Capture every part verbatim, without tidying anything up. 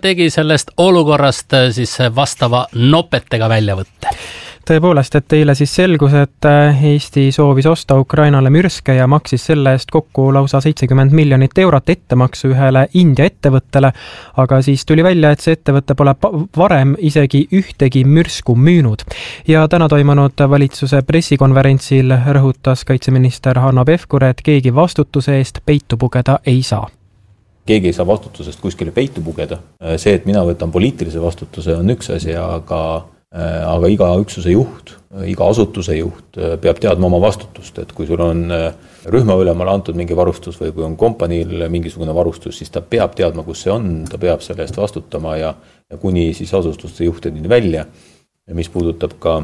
tegi sellest olukorrast siis vastava nopetega väljavõtte. Tõepoolest, et eile siis selgus, et Eesti soovis osta Ukrainale mürske ja maksis selle eest kokku lausa seitsekümmend miljonit eurot ettemaksu ühele India ettevõttele, aga siis tuli välja, et see ettevõte pole varem isegi ühtegi mürsku müünud. Ja täna toimunud valitsuse pressikonverentsil rõhutas kaitseminister Hanno Pevkur, et keegi vastutuse eest peitu pugeda ei saa. Keegi ei saa vastutusest kuskile peitu pugeda. See, et mina võtan poliitilise vastutuse, on üks asi, aga aga iga üksuse juht, iga asutuse juht peab teadma oma vastutust, et kui sul on rühmaülemale antud mingi varustus või kui on kompaniil mingisugune varustus, siis ta peab teadma, kus see on, ta peab selle eest vastutama ja, ja kuni siis asutuste juhtedeni välja, mis puudutab ka,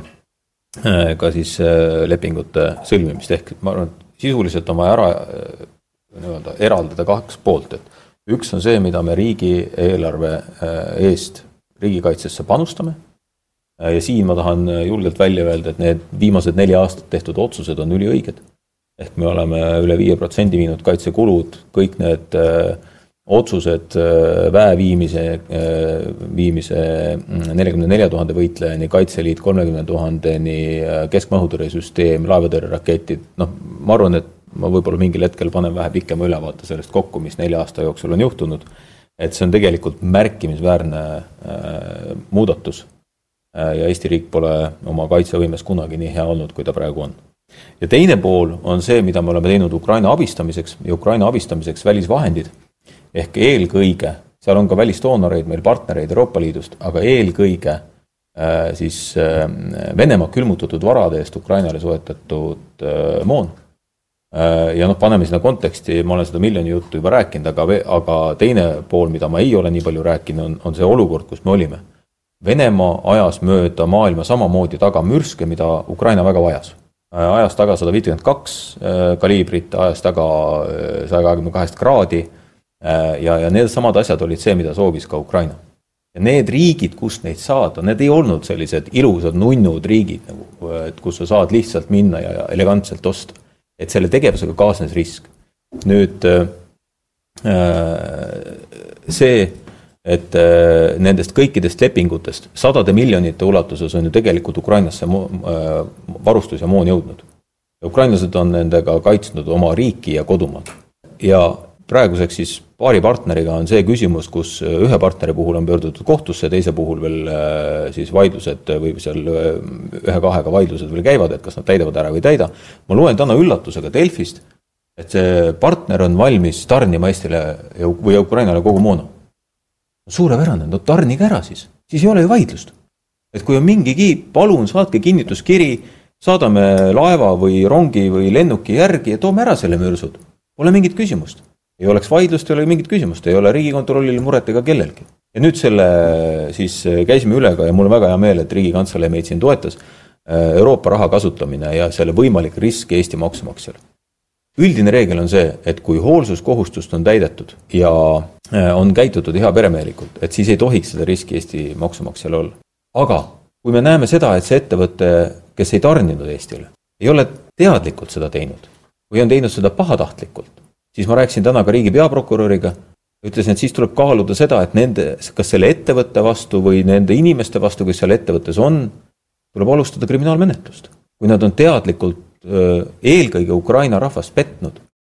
ka siis lepingute sõlmimist. Ehk ma arvan, et sisuliselt on vaja ära, nii-öelda, eraldada kaks poolt, et üks on see, mida me riigi eelarve eest riigikaitsesse panustame. Ja siin ma tahan julgelt välja öelda, et need viimased neli aastat tehtud otsused on üliõiged. Ehk me oleme üle viie protsendi viinud kaitsekulud, kõik need äh, otsused äh, väe viimise, äh, viimise nelikümmend neli tuhande võitlejani, Kaitseliit kolmekümmend tuhandeni, keskmaa-õhutõrjesüsteem, laevatõrjeraketid. No, ma arvan, et ma võib-olla mingil hetkel panen vähe pikema ülevaate sellest kokku, mis nelja aasta jooksul on juhtunud. Et see on tegelikult märkimisväärne äh, muudatus. Ja Eesti riik pole oma kaitsevõimes kunagi nii hea olnud, kui ta praegu on. Ja teine pool on see, mida me oleme teinud Ukraina abistamiseks ja Ukraina abistamiseks välisvahendid. Ehk eelkõige, seal on ka välistoonoreid, meil partnereid Euroopa Liidust, aga eelkõige äh, siis äh, Venemaa külmutatud varade eest Ukrainale soetatud äh, moon. Äh, ja noh, paneme sinna konteksti, ma olen seda miljoni juttu juba rääkinud, aga, aga teine pool, mida ma ei ole nii palju rääkinud, on, on see olukord, kus me olime. Venemaa ajas mööda maailma samamoodi taga mürske, mida Ukraina väga vajas. Ajas taga sada viiskümmend kaks kaliibrit, ajas taga sada kakskümmend kaheksa kraadi ja, ja need samad asjad olid see, mida soovis ka Ukraina. Ja need riigid, kus neid saada, need ei olnud sellised ilusad nunnud riigid, nagu, et kus sa saad lihtsalt minna ja elegantselt osta. Et selle tegevusega kaasnes risk. Nüüd see et nendest kõikidest lepingutest sadade miljonite ulatuses on ju tegelikult Ukrainasse varustus ja moon jõudnud. Ukrainlased on nendega kaitsnud oma riiki ja kodumaad. Ja praeguseks siis paari partneriga on see küsimus, kus ühe partneri puhul on pöördutud kohtusse, teise puhul veel siis vaidlused või seal ühe-kahega vaidlused veel käivad, et kas nad täidavad ära või täida. Ma loen täna üllatusega Delfist, et see partner on valmis tarnima Eestile või Ukrainale kogu moona. Suurepärane, no tarnige ära siis. Siis ei ole ju vaidlust. Et kui on mingigi, palun saatke kinnituskiri, saadame laeva või rongi või lennuki järgi ja toome ära selle mürsud. Pole mingit küsimust. Ei oleks vaidlust, ei ole mingit küsimust. Ei ole Riigikontrollil muret ega kellelgi. Ja nüüd selle siis käisime ülega ja mul on väga hea meel, et Riigikantselei meid siin toetas Euroopa raha kasutamine ja selle võimalik risk Eesti maksumaksjale. Üldine reegel on see, et kui hoolsuskohustust on täidetud ja on käitutud hea peremeelikult, et siis ei tohiks seda riski Eesti maksumaksjale olla. Aga kui me näeme seda, et see ettevõte, kes ei tarninud Eestile, ei ole teadlikult seda teinud või on teinud seda pahatahtlikult, siis ma rääkisin täna ka riigi peaprokuröriga, ütlesin, et siis tuleb kaaluda seda, et nende, kas selle ettevõtte vastu või nende inimeste vastu, kes seal ettevõttes on, tuleb alustada kriminaalmenetlust. Kui nad on teadlikult eelkõige Ukraina rahvast petnud.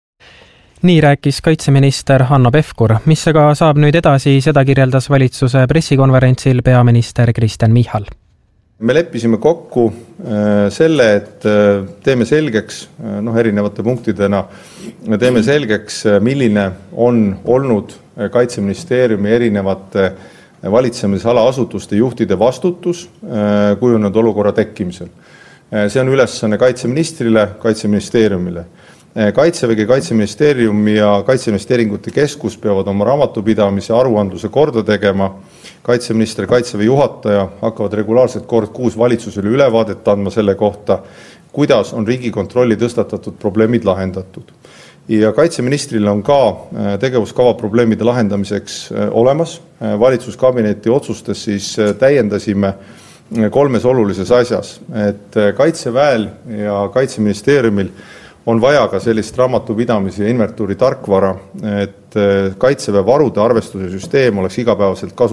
Nii rääkis kaitseminister Hanno Pevkur, mis aga saab nüüd edasi, seda kirjeldas valitsuse pressikonverentsil peaminister Kristen Michal. Me leppisime kokku selle, et teeme selgeks, noh, erinevate punktidena, teeme selgeks, milline on olnud Kaitseministeeriumi erinevate valitsemisala asutuste juhtide vastutus kujunenud olukorra tekkimisel. See on ülesanne kaitseministrile, kaitseministeeriumile. Kaitsevägi, Kaitseministeerium ja Kaitseinvesteeringute Keskus peavad oma raamatupidamise aruandluse korda tegema. Kaitseminister, Kaitseväe juhataja hakkavad regulaarselt kord kuus valitsusele ülevaadet andma selle kohta, kuidas on Riigikontrolli tõstatatud probleemid lahendatud. Ja kaitseministril on ka tegevuskava probleemide lahendamiseks olemas. Valitsuskabineti otsustes siis täiendasime kolmes olulises asjas, et Kaitseväel ja Kaitseministeeriumil on vaja ka sellist raamatupidamise ja inventuuri tarkvara, et Kaitseväe varude arvestuse süsteem oleks igapäevaselt kasutusel.